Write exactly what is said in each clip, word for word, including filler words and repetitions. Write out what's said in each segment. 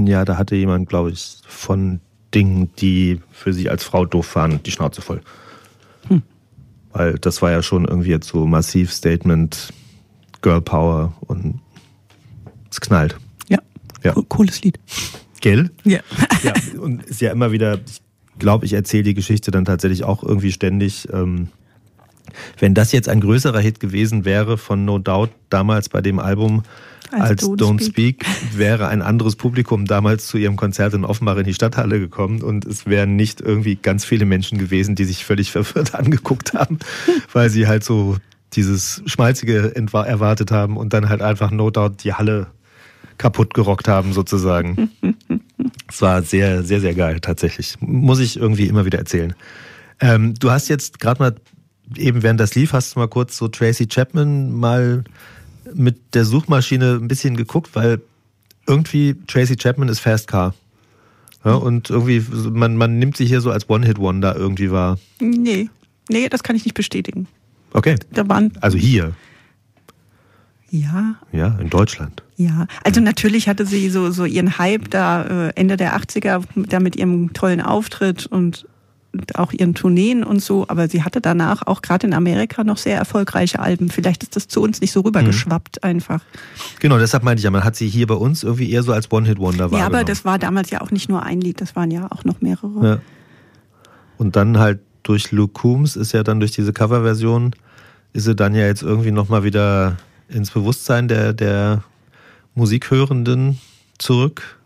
ja, da hatte jemand, glaube ich, von Dingen, die für sie als Frau doof waren, die Schnauze voll. Hm. Weil das war ja schon irgendwie jetzt so massiv Statement, Girl Power und es knallt. Ja, ja. Co- cooles Lied. Gell? Ja. Ja, und ist ja immer wieder, ich glaube, ich erzähle die Geschichte dann tatsächlich auch irgendwie ständig. Ähm, wenn das jetzt ein größerer Hit gewesen wäre von No Doubt damals bei dem Album als, als Don't, Don't Speak, Speak, wäre ein anderes Publikum damals zu ihrem Konzert in Offenbach in die Stadthalle gekommen und es wären nicht irgendwie ganz viele Menschen gewesen, die sich völlig verwirrt angeguckt haben, weil sie halt so dieses Schmalzige erwartet haben und dann halt einfach No Doubt die Halle kaputt gerockt haben sozusagen. Es war sehr, sehr, sehr geil tatsächlich. Muss ich irgendwie immer wieder erzählen. Ähm, du hast jetzt gerade mal, eben während das lief, hast du mal kurz so Tracy Chapman mal mit der Suchmaschine ein bisschen geguckt, weil irgendwie Tracy Chapman ist Fast Car. Ja, und irgendwie, man, man nimmt sie hier so als One-Hit-Wonder irgendwie wahr. Nee, nee, das kann ich nicht bestätigen. Okay, da waren also hier. Ja. Ja, in Deutschland. Ja, also natürlich hatte sie so, so ihren Hype da Ende der achtziger, da mit ihrem tollen Auftritt und auch ihren Tourneen und so, aber sie hatte danach auch gerade in Amerika noch sehr erfolgreiche Alben. Vielleicht ist das zu uns nicht so rübergeschwappt mhm. einfach. Genau, deshalb meinte ich ja, man hat sie hier bei uns irgendwie eher so als One-Hit-Wonder wahrgenommen. Ja, aber das war damals ja auch nicht nur ein Lied, das waren ja auch noch mehrere. Ja. Und dann halt durch Luke Combs ist ja dann durch diese Coverversion, ist sie dann ja jetzt irgendwie nochmal wieder ins Bewusstsein der, der Musikhörenden zurück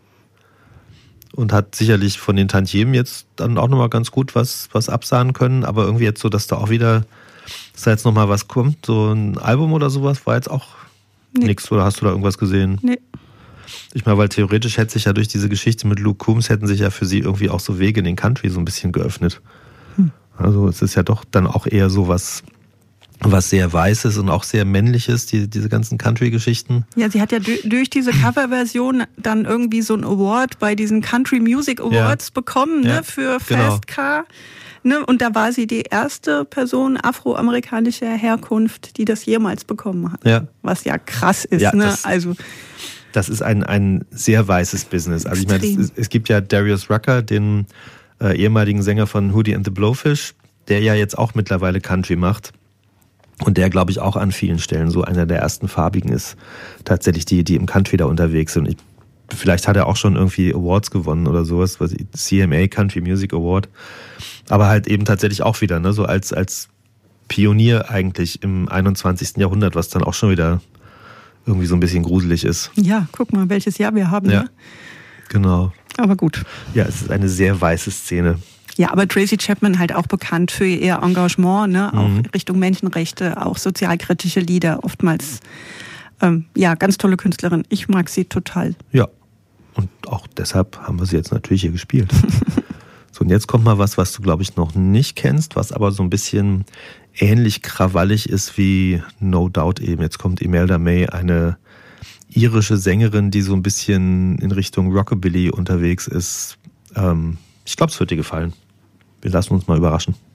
und hat sicherlich von den Tantiemen jetzt dann auch nochmal ganz gut was, was absahen können, aber irgendwie jetzt so, dass da auch wieder, dass da jetzt nochmal was kommt, so ein Album oder sowas, war jetzt auch nee. nichts, oder hast du da irgendwas gesehen? Nee. Ich meine, weil theoretisch hätte sich ja durch diese Geschichte mit Luke Combs, hätten sich ja für sie irgendwie auch so Wege in den Country so ein bisschen geöffnet. Hm. Also es ist ja doch dann auch eher so was, was sehr Weißes und auch sehr Männliches, die, diese ganzen Country-Geschichten. Ja, sie hat ja d- durch diese Coverversion dann irgendwie so einen Award bei diesen Country Music Awards ja. bekommen, ja. ne, für Fast genau. Car. Ne, und da war sie die erste Person afroamerikanischer Herkunft, die das jemals bekommen hat. Ja. Was ja krass ist. Ja, ne? das, also das ist ein, ein sehr weißes Business. Also extrem. Ich meine, es, es gibt ja Darius Rucker, den äh, ehemaligen Sänger von Hootie and the Blowfish, der ja jetzt auch mittlerweile Country macht. Und der, glaube ich, auch an vielen Stellen so einer der ersten Farbigen ist. Tatsächlich die, die im Country da unterwegs sind. Ich, vielleicht hat er auch schon irgendwie Awards gewonnen oder sowas, was C M A Country Music Award. Aber halt eben tatsächlich auch wieder, ne, so als, als Pionier eigentlich im einundzwanzigsten Jahrhundert, was dann auch schon wieder irgendwie so ein bisschen gruselig ist. Ja, guck mal, welches Jahr wir haben. Ja, ne? Genau. Aber gut. Ja, es ist eine sehr weiße Szene. Ja, aber Tracy Chapman halt auch bekannt für ihr Engagement, ne, auch Mhm. Richtung Menschenrechte, auch sozialkritische Lieder, oftmals, ähm, ja, ganz tolle Künstlerin. Ich mag sie total. Ja, und auch deshalb haben wir sie jetzt natürlich hier gespielt. So, und jetzt kommt mal was, was du, glaube ich, noch nicht kennst, was aber so ein bisschen ähnlich krawallig ist wie No Doubt eben. Jetzt kommt Imelda May, eine irische Sängerin, die so ein bisschen in Richtung Rockabilly unterwegs ist. Ähm, ich glaube, es wird dir gefallen. Wir lassen uns mal überraschen.